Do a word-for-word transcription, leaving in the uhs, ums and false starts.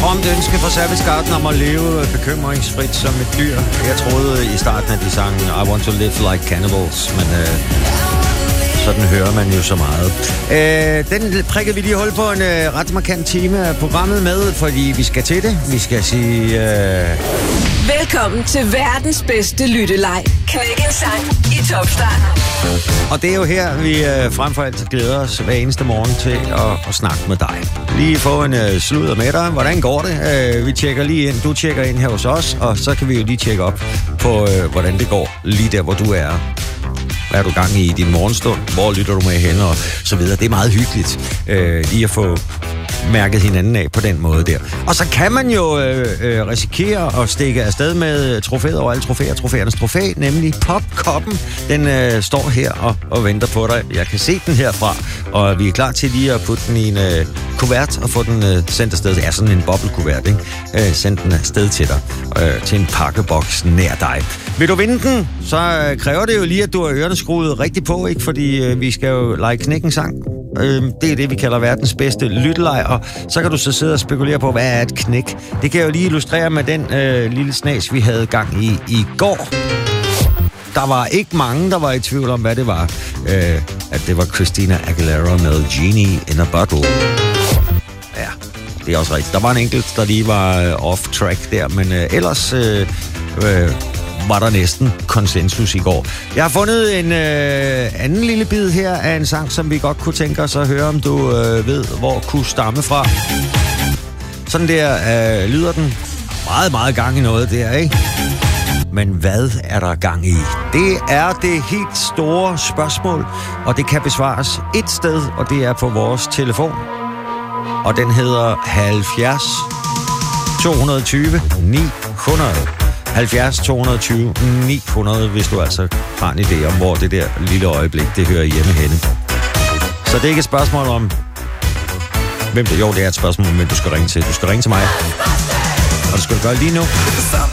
fromt ønske fra Savage Garden om at leve bekymringsfrit som et dyr. Jeg troede i starten, at de sang I want to live like cannibals, men øh, sådan hører man jo så meget. Øh, den prikkede vi lige hul på en øh, ret markant time af programmet med, fordi vi skal til det. Vi skal sige... Øh... Velkommen til verdens bedste lytteleg. Knæk en sang i Topstart. Og det er jo her, vi øh, frem for alt glæder os hver eneste morgen til at, at snakke med dig. Lige få en øh, sludder med dig. Hvordan går det? Øh, vi tjekker lige ind. Du tjekker ind her hos os, og så kan vi jo lige tjekke op på, øh, hvordan det går lige der, hvor du er. Hvad er du gang i i din morgenstund? Hvor lytter du med hen? Og så videre. Det er meget hyggeligt øh, lige at få mærket hinanden af på den måde der. Og så kan man jo øh, øh, risikere at stikke afsted med trofæet over alle trofæer. Trofæernes trofæ, nemlig popkoppen. Den øh, står her og, og venter på dig. Jeg kan se den herfra, og vi er klar til lige at putte den i en øh, kuvert og få den øh, sendt afsted. Det er sådan en boblekuvert, ikke? Øh, send den afsted til dig, øh, til en pakkeboks nær dig. Vil du vinde den, så øh, kræver det jo lige, at du har ørerne skruet rigtigt på, ikke? Fordi øh, vi skal jo lege knækkensang. Øh, det er det, vi kalder verdens bedste lytteleg, og så kan du så sidde og spekulere på, hvad er et knæk? Det kan jeg jo lige illustrere med den øh, lille snas, vi havde gang i i går. Der var ikke mange, der var i tvivl om, hvad det var. Øh, at det var Christina Aguilera med Genie in a Bottle. Ja, det er også rigtigt. Der var en enkelt, der lige var øh, off-track der, men øh, ellers... Øh, øh, var der næsten konsensus i går. Jeg har fundet en øh, anden lille bid her af en sang, som vi godt kunne tænke os at høre, om du øh, ved, hvor kunne stamme fra. Sådan der øh, lyder den. Meget, meget gang i noget der, ikke? Men hvad er der gang i? Det er det helt store spørgsmål, og det kan besvares et sted, og det er på vores telefon. Og den hedder halvfjerds to tyve ni hundrede. halvfjerds to tyve ni hundrede, hvis du altså har en idé om, hvor det der lille øjeblik, det hører hjemme henne. Så det er ikke et spørgsmål om, hvem det, jo, det er et spørgsmål om, hvem du skal ringe til. Du skal ringe til mig, og det skal du gøre lige nu.